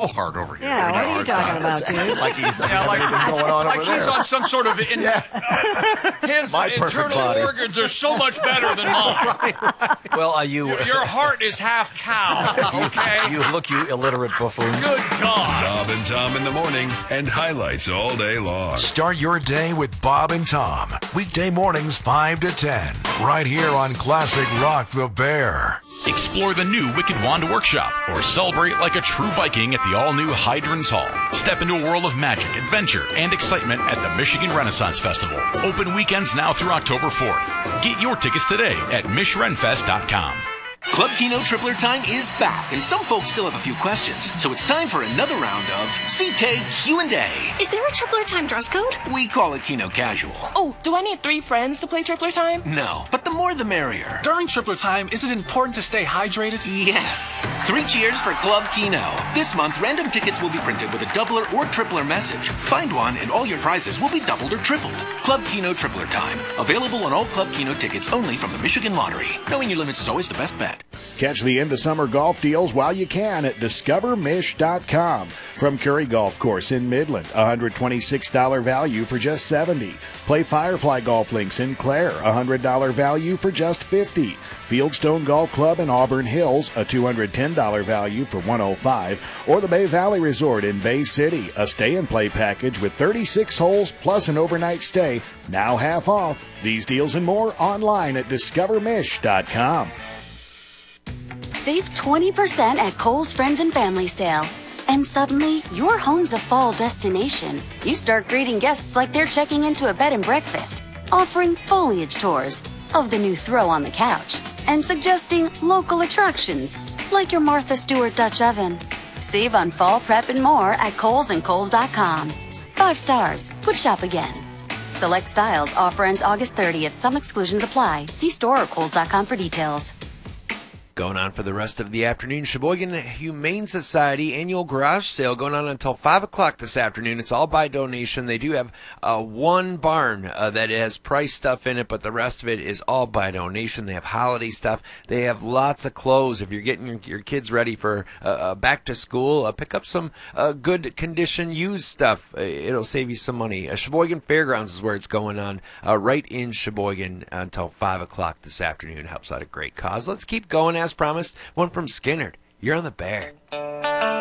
hard over here. Yeah, what are you talking about, dude? Like he's going on like over he's there. on some sort of his My perfect internal body. organs are so much better than mine. Well, Your heart is half cow. Okay. you illiterate buffoons. Good God. Bob and Tom in the morning and highlights all day long. Start your day with Bob and Tom. Weekday mornings 5 to 10. Right here on Classic Rock the Bear. Explore the new Wicked Wand Workshop or celebrate like a true Viking at the all-new Hydrons Hall. Step into a world of magic, adventure, and excitement at the Michigan Renaissance Festival. Open weekends now through October 4th. Get your tickets today at MishRenFest.com. Club Keno Tripler Time is back, and some folks still have a few questions. So it's time for another round of CK Q&A. Is there a Tripler Time dress code? We call it Keno Casual. Oh, do I need 3 friends to play Tripler Time? No, but the more the merrier. During Tripler Time, is it important to stay hydrated? Yes. 3 cheers for Club Keno. This month, random tickets will be printed with a doubler or tripler message. Find one, and all your prizes will be doubled or tripled. Club Keno Tripler Time. Available on all Club Keno tickets only from the Michigan Lottery. Knowing your limits is always the best bet. Catch the end of summer golf deals while you can at discovermish.com. From Curry Golf Course in Midland, $126 value for just $70. Play Firefly Golf Links in Clare, $100 value for just $50. Fieldstone Golf Club in Auburn Hills, a $210 value for $105. Or the Bay Valley Resort in Bay City, a stay-and-play package with 36 holes plus an overnight stay, now half off. These deals and more online at discovermish.com. Save 20% at Kohl's Friends and Family Sale. And suddenly, your home's a fall destination. You start greeting guests like they're checking into a bed and breakfast, offering foliage tours of the new throw on the couch, and suggesting local attractions like your Martha Stewart Dutch oven. Save on fall prep and more at Kohl's and Kohl's.com. 5 stars. Would shop again. Select styles. Offer ends August 30th. Some exclusions apply. See store or Kohl's.com for details. Going on for the rest of the afternoon. Sheboygan Humane Society annual garage sale going on until 5 o'clock this afternoon. It's all by donation. They do have one barn that has price stuff in it, but the rest of it is all by donation. They have holiday stuff. They have lots of clothes. If you're getting your kids ready for back to school, pick up some good condition used stuff. It'll save you some money. Sheboygan Fairgrounds is where it's going on, right in Sheboygan until 5 o'clock this afternoon. Helps out a great cause. Let's keep going as promised. One from Skinnerd. You're on the Bear.